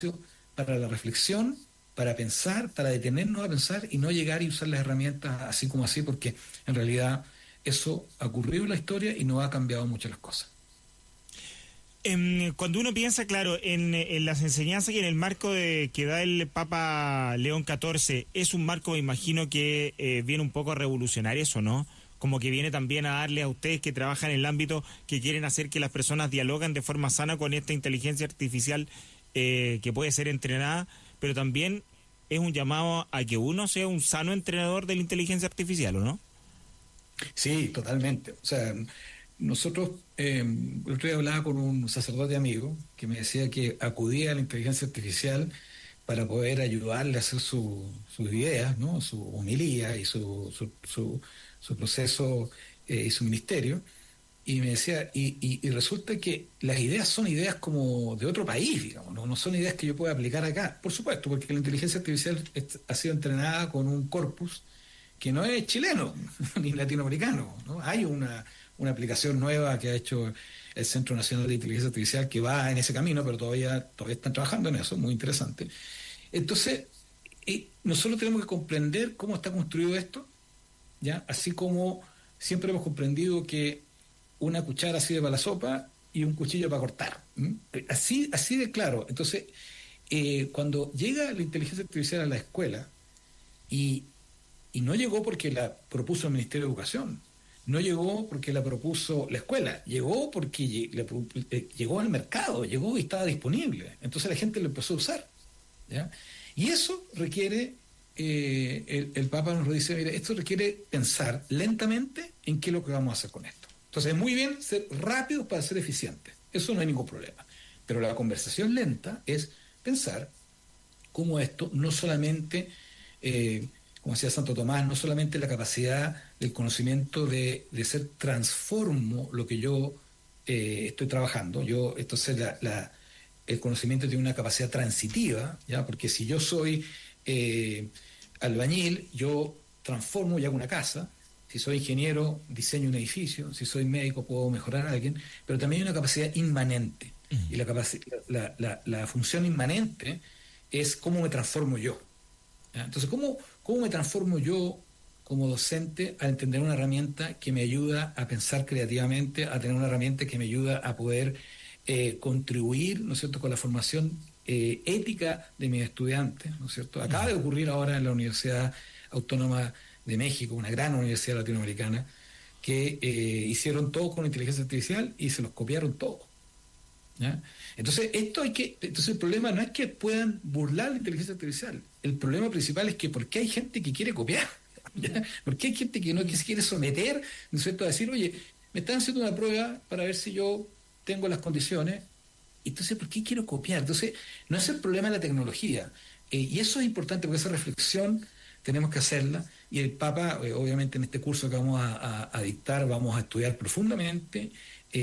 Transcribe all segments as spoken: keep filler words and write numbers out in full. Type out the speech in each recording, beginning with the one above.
para la reflexión, para pensar, para detenernos a pensar y no llegar y usar las herramientas así como así, porque en realidad eso ha ocurrido en la historia y no ha cambiado mucho las cosas. Eh, cuando uno piensa, claro, en, en las enseñanzas y en el marco de, que da el Papa León catorce, es un marco, me imagino, que eh, viene un poco a revolucionar eso, ¿no? Como que viene también a darle a ustedes que trabajan en el ámbito, que quieren hacer que las personas dialoguen de forma sana con esta inteligencia artificial eh, que puede ser entrenada, pero también es un llamado a que uno sea un sano entrenador de la inteligencia artificial, ¿o no? Sí, totalmente. O sea, nosotros, eh, el otro día hablaba con un sacerdote amigo que me decía que acudía a la inteligencia artificial para poder ayudarle a hacer su, sus ideas, ¿no? Su homilía y su, su, su, su proceso eh, y su ministerio. Y me decía, y, y, y resulta que las ideas son ideas como de otro país, digamos, ¿no? No son ideas que yo pueda aplicar acá. Por supuesto, porque la inteligencia artificial es, ha sido entrenada con un corpus que no es chileno ni latinoamericano, ¿no? Hay una, una aplicación nueva que ha hecho el Centro Nacional de Inteligencia Artificial que va en ese camino, pero todavía, todavía están trabajando en eso, muy interesante. Entonces, eh, nosotros tenemos que comprender cómo está construido esto, ¿ya? Así como siempre hemos comprendido que una cuchara sirve para la sopa y un cuchillo para cortar. ¿Mm? Así, así de claro. Entonces, eh, cuando llega la inteligencia artificial a la escuela, y, y no llegó porque la propuso el Ministerio de Educación, no llegó porque la propuso la escuela, llegó porque llegó al mercado, llegó y estaba disponible. Entonces la gente lo empezó a usar, ¿ya? Y eso requiere, eh, el, el Papa nos lo dice, mire, esto requiere pensar lentamente en qué es lo que vamos a hacer con esto. Entonces es muy bien ser rápidos para ser eficientes, eso no hay ningún problema. Pero la conversación lenta es pensar cómo esto no solamente, eh, como decía Santo Tomás, no solamente la capacidad del conocimiento de, de ser transformo lo que yo eh, estoy trabajando, yo, entonces la, la, el conocimiento tiene una capacidad transitiva, ¿ya? Porque si yo soy eh, albañil, yo transformo y hago una casa. Si soy ingeniero, diseño un edificio. Si soy médico, puedo mejorar a alguien. Pero también hay una capacidad inmanente. Y la, capaci- la, la, la función inmanente es cómo me transformo yo. ¿Ya? Entonces, ¿cómo, ¿cómo me transformo yo como docente al entender una herramienta que me ayuda a pensar creativamente, a tener una herramienta que me ayuda a poder eh, contribuir, ¿no es cierto?, con la formación eh, ética de mis estudiantes, ¿no es cierto? Acaba de ocurrir ahora en la Universidad Autónoma de México, una gran universidad latinoamericana, que eh, hicieron todo con inteligencia artificial y se los copiaron todo, ¿ya? Entonces, esto hay que, entonces el problema no es que puedan burlar la inteligencia artificial, el problema principal es que ¿por qué hay gente que quiere copiar? ¿Ya? ¿Por qué hay gente que no que se quiere someter, ¿no es cierto?, a decir, oye, me están haciendo una prueba para ver si yo tengo las condiciones, entonces ¿por qué quiero copiar? Entonces, no es el problema de la tecnología, eh, y eso es importante porque esa reflexión tenemos que hacerla, y el Papa, eh, obviamente en este curso que vamos a, a, a dictar, vamos a estudiar profundamente,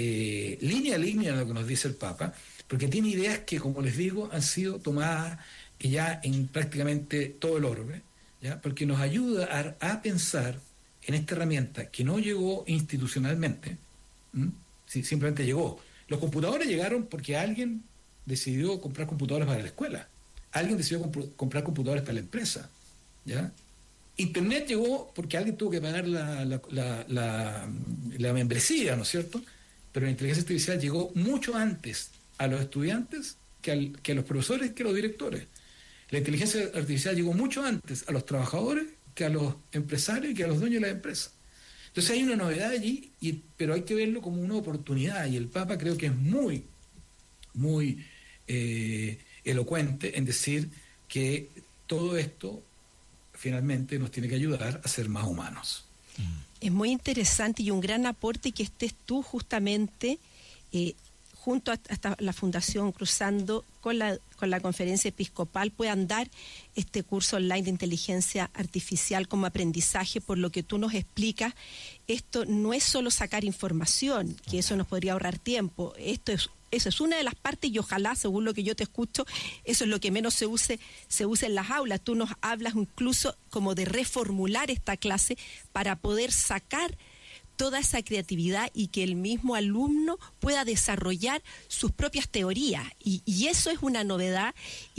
eh, línea a línea lo que nos dice el Papa, porque tiene ideas que, como les digo, han sido tomadas ya en prácticamente todo el orbe, ¿ya? Porque nos ayuda a, a pensar en esta herramienta que no llegó institucionalmente, ¿m? Sí, simplemente llegó. Los computadores llegaron porque alguien decidió comprar computadores para la escuela, alguien decidió comp- comprar computadores para la empresa, ¿ya? Internet llegó porque alguien tuvo que pagar la, la, la, la, la membresía, ¿no es cierto? Pero la inteligencia artificial llegó mucho antes a los estudiantes que, al, que a los profesores, que a los directores. La inteligencia artificial llegó mucho antes a los trabajadores que a los empresarios y que a los dueños de las empresas. Entonces hay una novedad allí, y, pero hay que verlo como una oportunidad, y el Papa creo que es muy, muy eh, elocuente en decir que todo esto finalmente nos tiene que ayudar a ser más humanos. Es muy interesante y un gran aporte que estés tú justamente eh, junto a, hasta la Fundación Cruzando con la, con la Conferencia Episcopal puedan dar este curso online de inteligencia artificial como aprendizaje. Por lo que tú nos explicas, esto no es solo sacar información, que eso nos podría ahorrar tiempo, esto es Eso es una de las partes, y ojalá, según lo que yo te escucho, eso es lo que menos se use, se use en las aulas. Tú nos hablas incluso como de reformular esta clase para poder sacar toda esa creatividad y que el mismo alumno pueda desarrollar sus propias teorías. Y, y eso es una novedad.